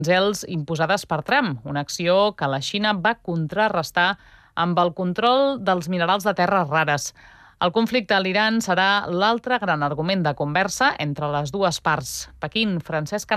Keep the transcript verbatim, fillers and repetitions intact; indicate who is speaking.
Speaker 1: aranzels imposades per Trump, una acció que la Xina va contrarrestar amb el control dels minerals de terres rares. El conflicte a l'Iran serà l'altre gran argument de conversa entre les dues parts. Pequín, Francesc